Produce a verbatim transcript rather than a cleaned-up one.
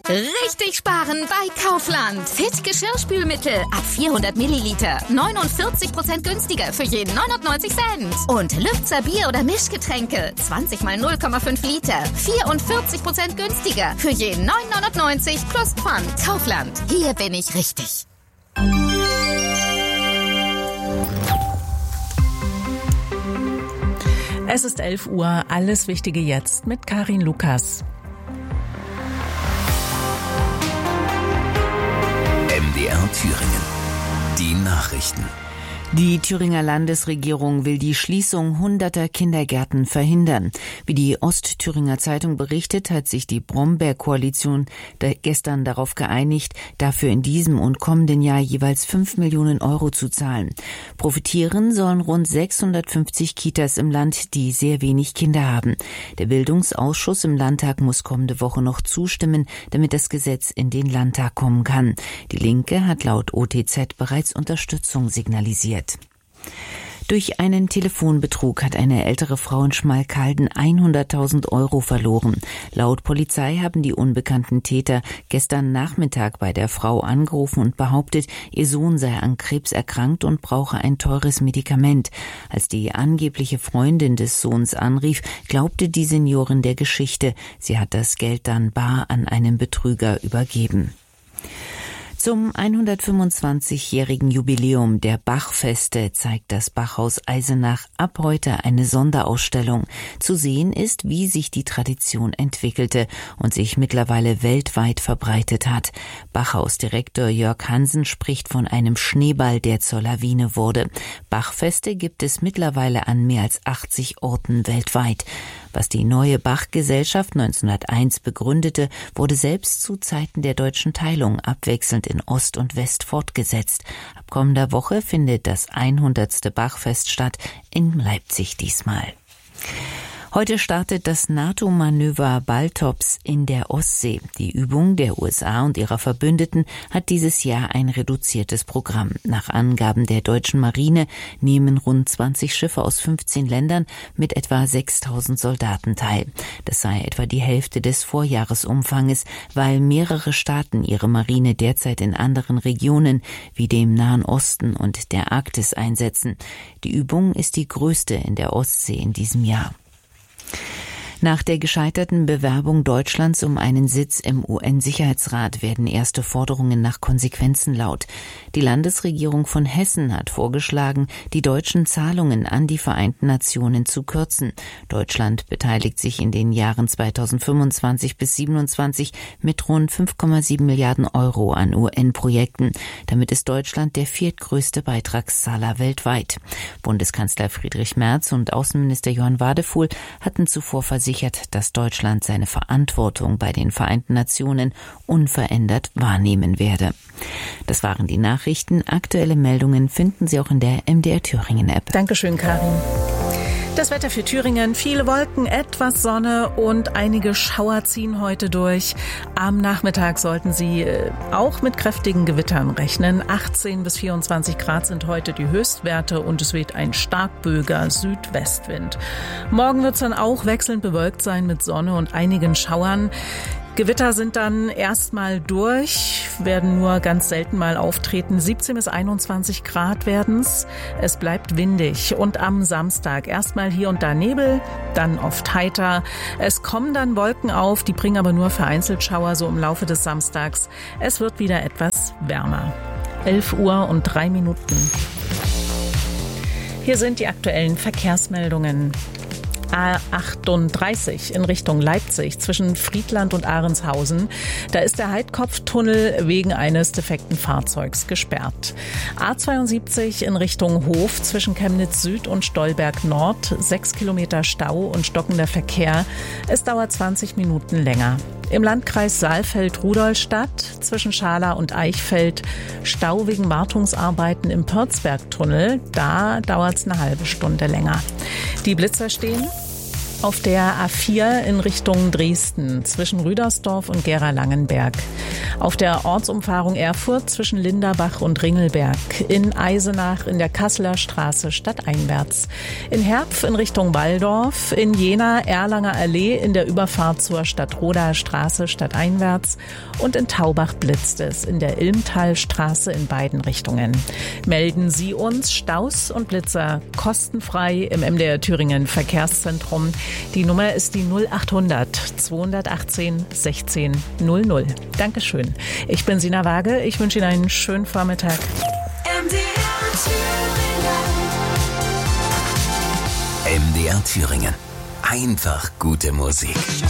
Richtig sparen bei Kaufland. Fit Geschirrspülmittel ab vierhundert Milliliter. neunundvierzig Prozent günstiger für jeden neunundneunzig Cent. Und Lübzer Bier- oder Mischgetränke. zwanzig mal null Komma fünf Liter. vierundvierzig Prozent günstiger für jeden neun neunundneunzig plus Pfand. Kaufland. Hier bin ich richtig. Es ist elf Uhr. Alles Wichtige jetzt mit Karin Lukas. M D R Thüringen. Die Nachrichten. Die Thüringer Landesregierung will die Schließung hunderter Kindergärten verhindern. Wie die Ostthüringer Zeitung berichtet, hat sich die Bromberg-Koalition gestern darauf geeinigt, dafür in diesem und kommenden Jahr jeweils fünf Millionen Euro zu zahlen. Profitieren sollen rund sechshundertfünfzig Kitas im Land, die sehr wenig Kinder haben. Der Bildungsausschuss im Landtag muss kommende Woche noch zustimmen, damit das Gesetz in den Landtag kommen kann. Die Linke hat laut O T Z bereits Unterstützung signalisiert. Durch einen Telefonbetrug hat eine ältere Frau in Schmalkalden hunderttausend Euro verloren. Laut Polizei haben die unbekannten Täter gestern Nachmittag bei der Frau angerufen und behauptet, ihr Sohn sei an Krebs erkrankt und brauche ein teures Medikament. Als die angebliche Freundin des Sohns anrief, glaubte die Seniorin der Geschichte. Sie hat das Geld dann bar an einen Betrüger übergeben. Zum hundertfünfundzwanzigjährigen Jubiläum der Bachfeste zeigt das Bachhaus Eisenach ab heute eine Sonderausstellung. Zu sehen ist, wie sich die Tradition entwickelte und sich mittlerweile weltweit verbreitet hat. Bachhausdirektor Jörg Hansen spricht von einem Schneeball, der zur Lawine wurde. Bachfeste gibt es mittlerweile an mehr als achtzig Orten weltweit. Was die neue Bach-Gesellschaft neunzehnhunderteins begründete, wurde selbst zu Zeiten der deutschen Teilung abwechselnd in Ost und West fortgesetzt. Ab kommender Woche findet das hundertste Bachfest statt, in Leipzig diesmal. Heute startet das NATO-Manöver Baltops in der Ostsee. Die Übung der U S A und ihrer Verbündeten hat dieses Jahr ein reduziertes Programm. Nach Angaben der deutschen Marine nehmen rund zwanzig Schiffe aus fünfzehn Ländern mit etwa sechstausend Soldaten teil. Das sei etwa die Hälfte des Vorjahresumfanges, weil mehrere Staaten ihre Marine derzeit in anderen Regionen wie dem Nahen Osten und der Arktis einsetzen. Die Übung ist die größte in der Ostsee in diesem Jahr. Nach der gescheiterten Bewerbung Deutschlands um einen Sitz im U N-Sicherheitsrat werden erste Forderungen nach Konsequenzen laut. Die Landesregierung von Hessen hat vorgeschlagen, die deutschen Zahlungen an die Vereinten Nationen zu kürzen. Deutschland beteiligt sich in den Jahren zweitausendfünfundzwanzig bis siebenundzwanzig mit rund fünf Komma sieben Milliarden Euro an U N-Projekten. Damit ist Deutschland der viertgrößte Beitragszahler weltweit. Bundeskanzler Friedrich Merz und Außenminister Johann Wadefuhl hatten zuvor versichert, dass Deutschland seine Verantwortung bei den Vereinten Nationen unverändert wahrnehmen werde. Das waren die Nachrichten. Aktuelle Meldungen finden Sie auch in der M D R Thüringen App. Dankeschön, Karin. Das Wetter für Thüringen, viele Wolken, etwas Sonne und einige Schauer ziehen heute durch. Am Nachmittag sollten Sie auch mit kräftigen Gewittern rechnen. achtzehn bis vierundzwanzig Grad sind heute die Höchstwerte und es weht ein stark böiger Südwestwind. Morgen wird es dann auch wechselnd bewölkt sein mit Sonne und einigen Schauern. Gewitter sind dann erstmal durch, werden nur ganz selten mal auftreten. siebzehn bis einundzwanzig Grad werden's. Es bleibt windig und am Samstag erstmal hier und da Nebel, dann oft heiter. Es kommen dann Wolken auf, die bringen aber nur vereinzelt Schauer so im Laufe des Samstags. Es wird wieder etwas wärmer. elf Uhr und drei Minuten. Hier sind die aktuellen Verkehrsmeldungen. A achtunddreißig in Richtung Leipzig zwischen Friedland und Ahrenshausen. Da ist der Heidkopftunnel wegen eines defekten Fahrzeugs gesperrt. A zweiundsiebzig in Richtung Hof zwischen Chemnitz Süd und Stolberg Nord. Sechs Kilometer Stau und stockender Verkehr. Es dauert zwanzig Minuten länger. Im Landkreis Saalfeld-Rudolstadt zwischen Schala und Eichfeld Stau wegen Wartungsarbeiten im Pörzbergtunnel. Da dauert es eine halbe Stunde länger. Die Blitzer stehen Auf der A vier in Richtung Dresden zwischen Rüdersdorf und Gera-Langenberg. Auf der Ortsumfahrung Erfurt zwischen Linderbach und Ringelberg. In Eisenach in der Kasseler Straße stadteinwärts. In Herpf in Richtung Walldorf. In Jena Erlanger Allee in der Überfahrt zur Stadtroder Straße stadteinwärts. Und in Taubach blitzt es in der Ilmtalstraße in beiden Richtungen. Melden Sie uns Staus und Blitzer kostenfrei im M D R Thüringen Verkehrszentrum. Die Nummer ist die null achthundert zweihundertachtzehn sechzehn null null. Dankeschön. Ich bin Sina Waage. Ich wünsche Ihnen einen schönen Vormittag. M D R Thüringen. Einfach gute Musik.